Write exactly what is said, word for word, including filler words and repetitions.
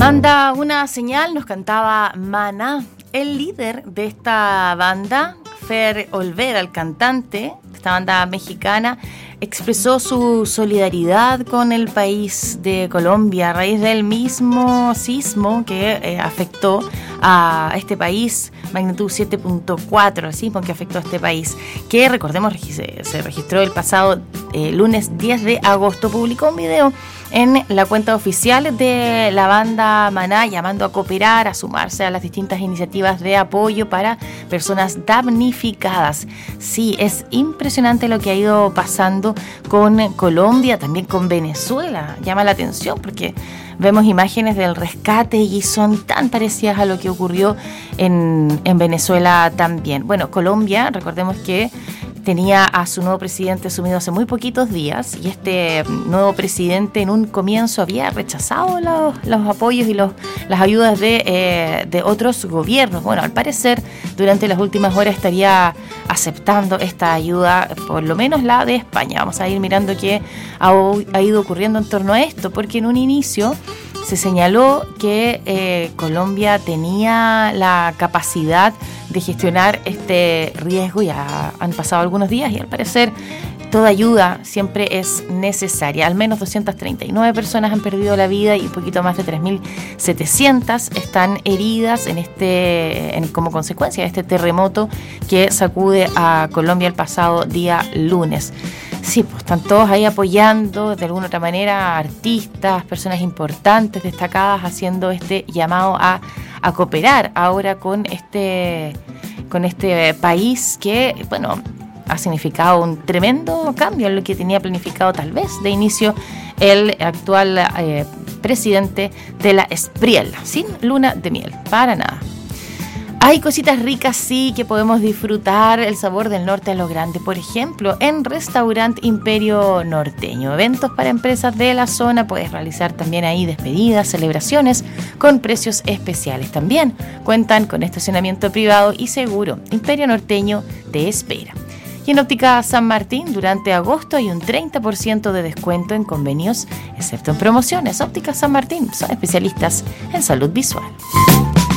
Manda una señal, nos cantaba Maná. El líder de esta banda, Fer Olvera, el cantante de esta banda mexicana, expresó su solidaridad con el país de Colombia a raíz del mismo sismo que eh, afectó a este país, magnitud siete punto cuatro, el sismo que afectó a este país, que recordemos se registró el pasado eh, lunes diez de agosto. Publicó un video en la cuenta oficial de la banda Maná llamando a cooperar, a sumarse a las distintas iniciativas de apoyo para personas damnificadas. Sí, es impresionante lo que ha ido pasando con Colombia, también con Venezuela. Llama la atención porque vemos imágenes del rescate y son tan parecidas a lo que ocurrió en, en Venezuela también. Bueno, Colombia, recordemos que tenía a su nuevo presidente asumido hace muy poquitos días y este nuevo presidente en un comienzo había rechazado los, los apoyos y los, las ayudas de, eh, de otros gobiernos. Bueno, al parecer durante las últimas horas estaría aceptando esta ayuda, por lo menos la de España. Vamos a ir mirando qué ha, ha ido ocurriendo en torno a esto, porque en un inicio se señaló que eh, Colombia tenía la capacidad de gestionar este riesgo. Ya han pasado algunos días y al parecer toda ayuda siempre es necesaria. Al menos doscientas treinta y nueve personas han perdido la vida y un poquito más de tres mil setecientas están heridas en este, en, como consecuencia de este terremoto que sacude a Colombia el pasado día lunes. Sí, pues están todos ahí apoyando de alguna otra manera, artistas, personas importantes, destacadas, haciendo este llamado a, a cooperar ahora con este, con este país que, bueno, ha significado un tremendo cambio en lo que tenía planificado tal vez de inicio el actual eh, presidente de la Espriel, sin luna de miel, para nada. Hay cositas ricas, sí, que podemos disfrutar el sabor del norte a lo grande. Por ejemplo, en Restaurant Imperio Norteño. Eventos para empresas de la zona. Puedes realizar también ahí despedidas, celebraciones con precios especiales. También cuentan con estacionamiento privado y seguro. Imperio Norteño te espera. Y en Óptica San Martín, durante agosto hay un treinta por ciento de descuento en convenios, excepto en promociones. Óptica San Martín, son especialistas en salud visual.